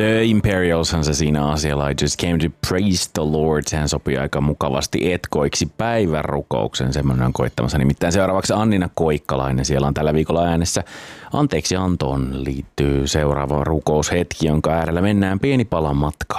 The Imperialshan se siinä asialla. I just came to praise the Lord. Sehän sopii aika mukavasti etkoiksi päivän rukouksen. Semmoinen on koittamassa. Nimittäin seuraavaksi Annina Koikkalainen. Siellä on tällä viikolla äänessä. Anteeksi antoon liittyy seuraava rukoushetki, jonka äärellä mennään pieni palan matkaa.